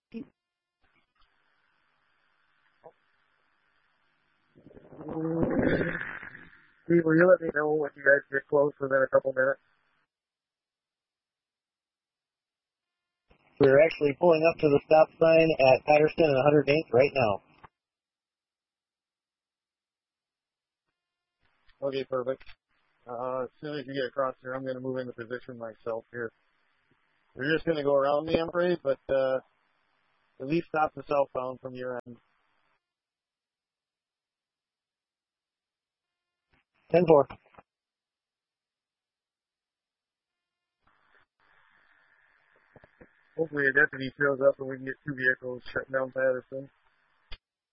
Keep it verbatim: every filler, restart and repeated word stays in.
Steve, will you let me know when you guys get close within a couple minutes? We're actually pulling up to the stop sign at Patterson and one hundred eighth right now. Okay, perfect. Uh, as soon as you get across here, I'm going to move into position myself here. We're just going to go around the Empress, but uh, at least stop the southbound from your end. ten four. Hopefully a deputy shows up and we can get two vehicles shutting down Patterson.